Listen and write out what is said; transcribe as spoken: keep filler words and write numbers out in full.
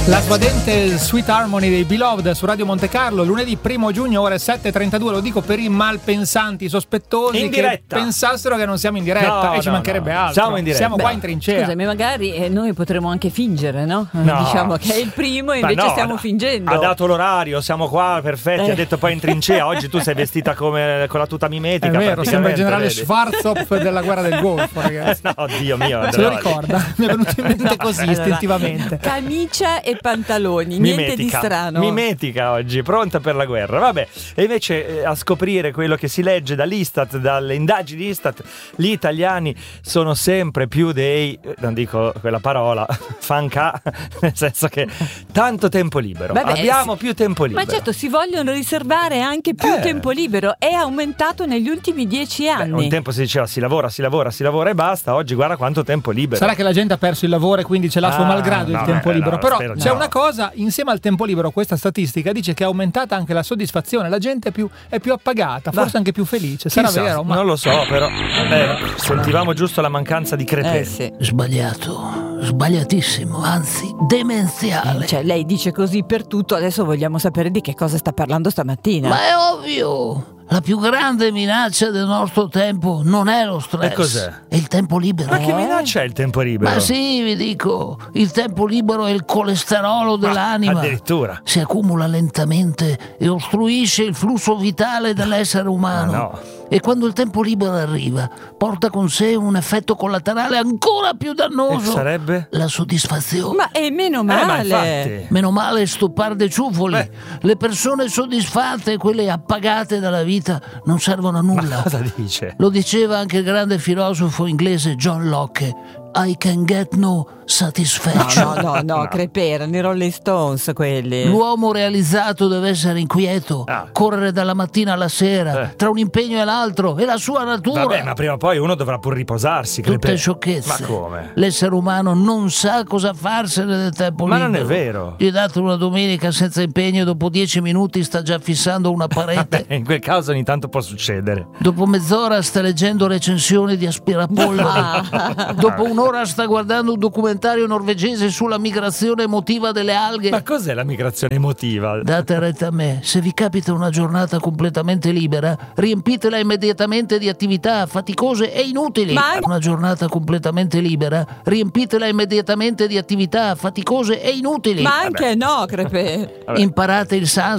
La svadente Sweet Harmony dei Beloved su Radio Monte Carlo, lunedì primo giugno, ore sette e trentadue. Lo dico per i malpensanti, sospettosi in che diretta. pensassero che non siamo in diretta, no, e ci no, mancherebbe no. altro. Siamo in diretta. Siamo Beh, qua in trincea. Scusami, magari eh, noi potremmo anche fingere, no? No. Diciamo che è il primo e invece no, stiamo ha, fingendo. Ha dato l'orario, siamo qua, perfetti. Eh. Ha detto poi in trincea. Oggi tu sei vestita come con la tuta mimetica. È vero, sembra il generale vedi? Schwarzkopf della guerra del Golfo, ragazzi. No, Dio mio. Se lo ricorda? Mi è venuto in mente così, Allora, istintivamente. Camicia e pantaloni, niente di strano. Mimetica oggi, pronta per la guerra. Vabbè, e invece eh, a scoprire quello che si legge dall'Istat, dalle indagini Istat, gli italiani sono sempre più dei, non dico quella parola, fanca, nel senso che tanto tempo libero. Vabbè, Abbiamo sì. più tempo libero. Ma certo, si vogliono riservare anche più Eh. tempo libero. È aumentato negli ultimi dieci anni. Beh, un tempo si diceva si lavora, si lavora, si lavora e basta. Oggi guarda quanto tempo libero. Sarà che la gente ha perso il lavoro e quindi ce l'ha suo Ah, malgrado no, il tempo beh, libero. no, Però spero c'è no. una cosa, insieme al tempo libero, questa statistica dice che è aumentata anche la soddisfazione. La gente è più, è più appagata, forse Beh, anche più felice. Sarà chissà, vero? Ma non lo so, però eh, sentivamo giusto la mancanza di creteri. Eh sì. Sbagliato, sbagliatissimo, anzi demenziale. Cioè, lei dice così per tutto, adesso vogliamo sapere di che cosa sta parlando stamattina. Ma è ovvio, la più grande minaccia del nostro tempo non è lo stress, E cos'è? è il tempo libero. Ma che minaccia è il tempo libero? Ma sì, vi dico, il tempo libero è il colesterolo dell'anima. Addirittura. Si accumula lentamente e ostruisce il flusso vitale dell'essere umano. Ma no. E quando il tempo libero arriva, porta con sé un effetto collaterale ancora più E dannoso. sarebbe? La soddisfazione. Ma è meno Eh, ma male. infatti. Meno male stoppar dei ciuffoli. Beh. Le persone soddisfatte, quelle appagate dalla vita, non servono a nulla. Cosa dice? Lo diceva anche il grande filosofo inglese John Locke. I can get no satisfaction. No, no, no, Crepè, erano i Rolling Stones quelli. L'uomo realizzato deve essere inquieto, Ah. correre dalla mattina alla sera, Eh. tra un impegno e l'altro, è la sua natura. Vabbè, ma prima o poi uno dovrà pur riposarsi. Tutte Crepè. sciocchezze. Ma come? L'essere umano non sa cosa farsene del tempo Ma libero. non è vero. Gli date una domenica senza impegno e dopo dieci minuti sta già fissando una parete. In quel caso ogni tanto può succedere. Dopo mezz'ora sta leggendo recensioni di aspirapolvere. Dopo un'ora sta guardando un documentario norvegese sulla migrazione emotiva delle alghe. Ma cos'è la migrazione emotiva? Date retta a me, se vi capita una giornata completamente libera, riempitela immediatamente di attività faticose e inutili. Ma- Una giornata completamente libera, riempitela immediatamente di attività faticose e inutili. Ma anche no, Crepè. Vabbè. Imparate il sanscrito.